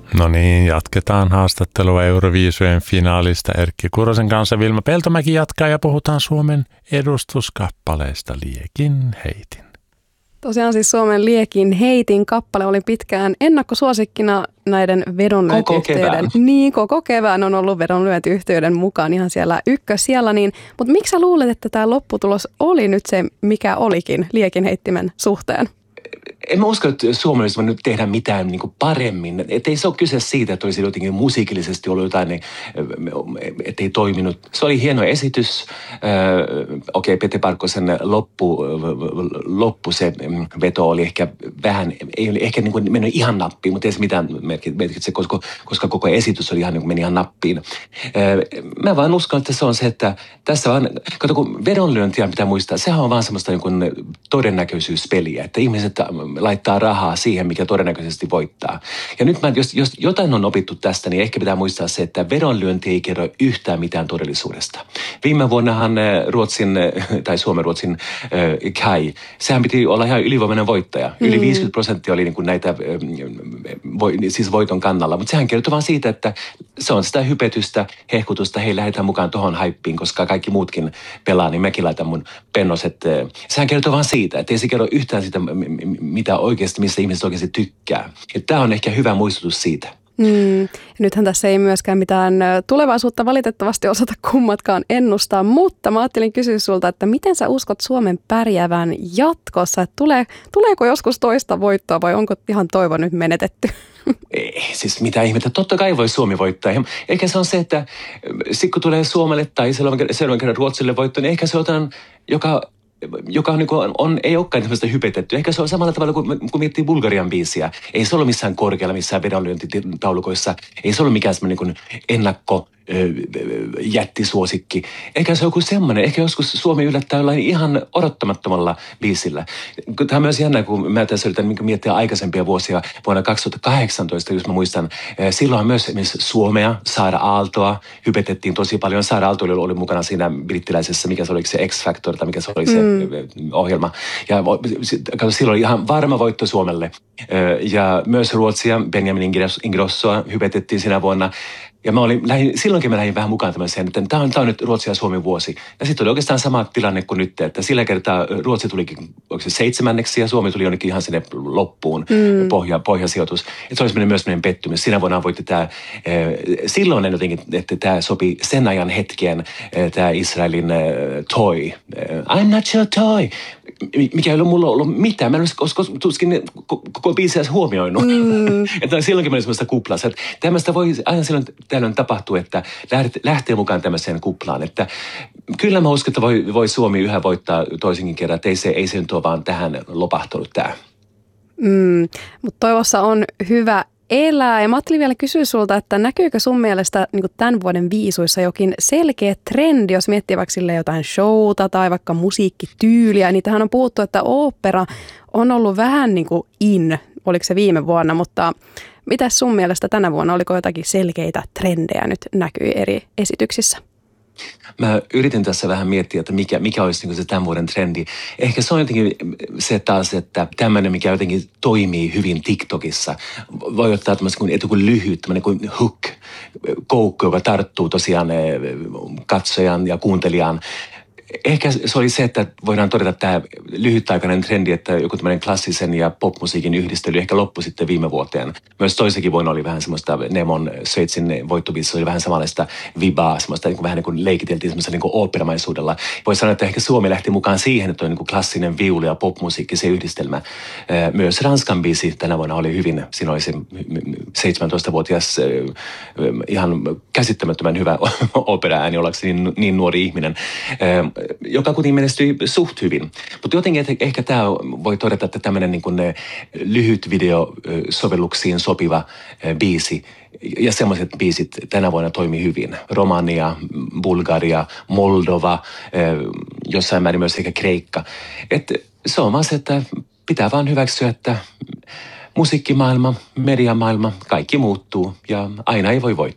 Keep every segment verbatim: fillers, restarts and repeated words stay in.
No niin, jatketaan haastattelua Euroviisujen finaalista Erkki Kurosen kanssa. Vilma Peltomäki jatkaa ja puhutaan Suomen edustuskappaleista Liekin heitin. Tosiaan siis Suomen Liekin heitin kappale oli pitkään ennakkosuosikkina näiden vedonlyöntiyhtiöiden. Niin, koko kevään on ollut vedonlyöntiyhtiöiden mukaan ihan siellä ykkösijalla. Niin, mutta miksi sä luulet, että tämä lopputulos oli nyt se, mikä olikin Liekin heittimen suhteen? En mä usko, että suomalaiset voi nyt tehdä mitään niin kuin paremmin. Että ei se ole kyse siitä, että olisi jotenkin musiikillisesti ollut jotain, että ei toiminut. Se oli hieno esitys. Okei, okay, Pete Parkkosen loppu, loppu se veto oli ehkä vähän, ei ole ehkä niin kuin mennyt ihan nappiin, mutta ei se mitään merkitse, koska, koska koko esitys oli ihan niin kuin meni ihan nappiin. Mä vaan uskon, että se on se, että tässä vaan, kato kun vedonlyöntiä pitää muistaa, sehän on vaan semmoista niin kuin todennäköisyyspeliä, että ihmiset laittaa rahaa siihen, mikä todennäköisesti voittaa. Ja nyt mä, jos, jos jotain on opittu tästä, niin ehkä pitää muistaa se, että vedonlyönti ei kerro yhtään mitään todellisuudesta. Viime vuonnahan Ruotsin, tai Suomen-Ruotsin äh, Kai, sehän piti olla ihan ylivoimainen voittaja. Mm. Yli viisikymmentä prosenttia oli niin kuin näitä, äh, voi, siis voiton kannalla. Mutta sehän kertoo vaan siitä, että se on sitä hypetystä, hehkutusta, hei lähdetään mukaan tohon haippiin, koska kaikki muutkin pelaa, niin mäkin laitan mun pennoset. Äh, sehän kertoo vaan siitä, että ei se kerro yhtään sitä, mitä oikeasti, missä ihmiset oikeasti tykkää. Tämä on ehkä hyvä muistutus siitä. Mm. Nythän tässä ei myöskään mitään tulevaisuutta valitettavasti osata kummatkaan ennustaa, mutta mä ajattelin kysyä sulta, että miten sä uskot Suomen pärjäävän jatkossa? Että tulee, tuleeko joskus toista voittoa vai onko ihan toivo nyt menetetty? Ei, siis mitä ihmettä. Totta kai voi Suomi voittaa. Eikä se on se, että sitten kun tulee Suomelle tai seuraavan kerran Ruotsille voitto, niin ehkä se otetaan, joka... joka on, niin kuin, on, ei olekaan tämmöistä hypetetty. Ehkä se on samalla tavalla kuin kun miettii Bulgarian biisiä. Ei se ollut missään korkealla, missään vedonlyöntitaulukoissa. Ei se ollut mikään semmoinen niin kuin ennakko jättisuosikki. Ehkä se on joku semmoinen. Ehkä joskus Suomi yllättää jollain ihan odottamattomalla biisillä. Tämä on myös jännä, kun mä tässä yritän miettiä aikaisempia vuosia. Vuonna kaksituhattakahdeksantoista, jos mä muistan, silloin myös esimerkiksi Suomea, Saara Aaltoa hypetettiin tosi paljon. Saara Aalto oli mukana siinä brittiläisessä, mikä se oli se X-Factor, tai mikä se oli se mm. ohjelma. Ja kato, silloin oli ihan varma voitto Suomelle. Ja myös Ruotsia, Benjamin Ingrossoa hypetettiin siinä vuonna. Ja mä olin, lähin, silloinkin mä lähdin vähän mukaan tämmöiseen, että tämä on, tämä on nyt Ruotsin ja Suomen vuosi. Ja sitten oli oikeastaan sama tilanne kuin nyt, että sillä kertaa Ruotsi tulikin se seitsemänneksi ja Suomi tuli jonnekin ihan sinne loppuun, mm. pohja, pohjasijoitus. Että se olisi mennyt myös sellainen pettymys. Sinä vuonna voitti tämä, silloin en jotenkin, että tämä sopi sen ajan hetkeen, tämä Israelin Toy. I'm not your toy. Mikä ei ollut mulla ollut mitään. Mä en olisi tuskin koko biisiä edes huomioinut. Mm. Että silloinkin mä olin semmoista kuplassa. Että tämmöistä voi aina silloin tällöin tapahtuu, että lähtee mukaan tämmöiseen kuplaan. Että kyllä mä uskon, että voi, voi Suomi yhä voittaa toisinkin kerran. Että ei se, ei se nyt ole vaan tähän lopahtunut tämä. Mm, mutta toivossa on hyvä elää. Ja mä ajattelin vielä kysyä sulta, että näkyykö sun mielestä niin kuin tämän vuoden viisuissa jokin selkeä trendi, jos miettii vaikka sille jotain showta tai vaikka musiikkityyliä. Niitähän on puhuttu, että ooppera on ollut vähän niin kuin in, oliko se viime vuonna, mutta mitäs sun mielestä tänä vuonna, oliko jotakin selkeitä trendejä nyt näkyy eri esityksissä? Mä yritin tässä vähän miettiä, että mikä, mikä olisi niin se tämän vuoden trendi. Ehkä se on jotenkin se taas, että tämmöinen, mikä jotenkin toimii hyvin TikTokissa, voi ottaa tämmöisen kuin, kuin lyhyt, tämmöinen kuin hook, koukku, joka tarttuu tosiaan katsojan ja kuuntelijan. Ehkä se oli se, että voidaan todeta tämä lyhytaikainen trendi, että joku tämmöinen klassisen ja popmusiikin yhdistely ehkä loppui sitten viime vuoteen. Myös toisekin vuonna oli vähän semmoista Nemon Sveitsin voittobiisissä oli vähän samanlaista vibaa, semmoista niin kuin, vähän niin kuin leikiteltiin semmoista niin kuin oopperamaisuudella. Voisi sanoa, että ehkä Suomi lähti mukaan siihen, että on niin kuin klassinen viulu ja popmusiikki, se yhdistelmä. Myös Ranskan biisi tänä vuonna oli hyvin, siinä oli se seitsemäntoistavuotias ihan käsittämättömän hyvä opera-ääni, ollakseni niin, niin nuori ihminen, joka kuitenkin menestyi suht hyvin. Mutta jotenkin että ehkä tämä voi todeta, että tämmöinen niin kuin lyhyt videosovelluksiin sopiva biisi ja semmoiset biisit tänä vuonna toimii hyvin. Romania, Bulgaria, Moldova, jossain määrin myös ehkä Kreikka. Et se on vaan se, että pitää vaan hyväksyä, että musiikkimaailma, mediamaailma, kaikki muuttuu ja aina ei voi voittaa.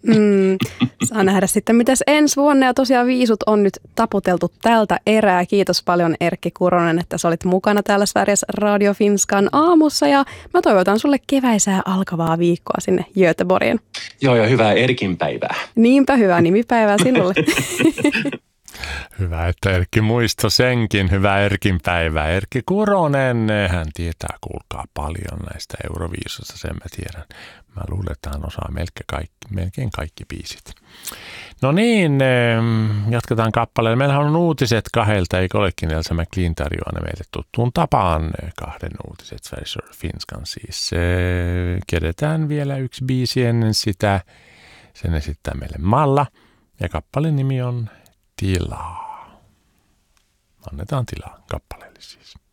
Mm, saa nähdä sitten, mitäs ensi vuonna. Ja tosiaan viisut on nyt taputeltu tältä erää. Kiitos paljon Erkki Kuronen, että sä olit mukana täällä Sveriges Radio Finskan aamussa. Ja mä toivotan sulle keväisää alkavaa viikkoa sinne Göteborgiin. Joo, ja hyvää Erkin päivää. Niinpä, hyvää nimipäivää sinulle. Hyvä, että Erkki muisto senkin. Hyvää Erkin päivää. Erkki Kuronen, hän tietää, kuulkaa paljon näistä Euroviisusta, sen mä tiedän. Mä luulen, että hän osaa melkein kaikki, melkein kaikki biisit. No niin, jatketaan kappaleella. Meillähän on uutiset kahdelta, eikö olekin Elsa McLean tarjoaa ne meille tuttuun tapaan. Kahden uutiset, Sveriges Radio Finskan siis. Kedetään vielä yksi biisi ennen sitä. Sen esittää meille Malla ja kappaleen nimi on Tilaa. Annetaan tilaa kappaleelle siis.